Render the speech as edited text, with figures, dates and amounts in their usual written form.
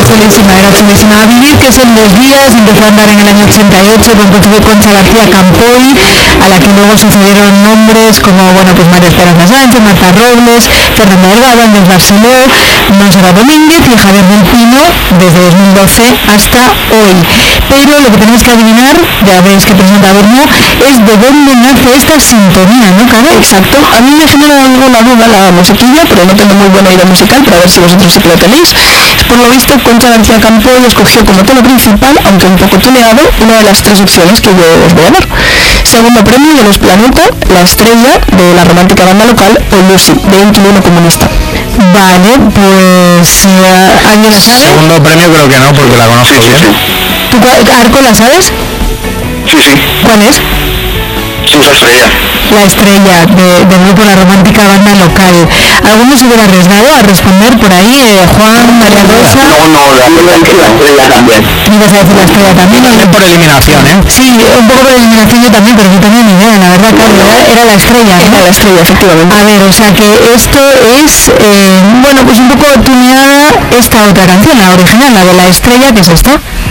chulísima, era chulísima. A vivir, que son 2 días, empezó a andar en el año 88, cuando fue Concha García Campoy, a la que luego sucedieron nombres como, bueno, pues María Esperanza Sánchez, Marta Robles, Fernando Delgado, Andrés Barceló, Monserrat Domínguez y Javier del Pino, desde 2012 hasta hoy. Pero lo que tenemos que adivinar, ya veis que presentador no, es de dónde nace esta sintonía, ¿no, Carol? Exacto. A mí me genera alguna duda la musiquilla, pero no tengo muy buena idea musical, pero a ver si vosotros sí que lo tenéis. Por lo visto, Concha García Campoy escogió como tema principal, aunque un poco tuneado, una de las 3 opciones que yo os voy a dar. Segundo premio de Los Planeta, La Estrella, de la romántica banda local, o Lucy, de Inquilino Comunista. Vale, pues ¿alguien la sabe? Segundo premio creo que no, porque la conozco bien. ¿Tú, Arco, la sabes? Sí. ¿Cuál es? Sus Estrella. La Estrella, del grupo La Romántica Banda Local. ¿Alguno se hubiera arriesgado a responder por ahí? Juan, María Rosa. No, la Estrella también. ¿Ibas a decir La Estrella también? Es por eliminación, ¿eh? Sí, un poco por eliminación yo también, pero yo tenía ni idea, la verdad, claro, era La Estrella, ¿no? Era La Estrella, efectivamente. A ver, o sea que esto es, bueno, pues un poco tuneada esta otra canción, la original, la de La Estrella, que es esta.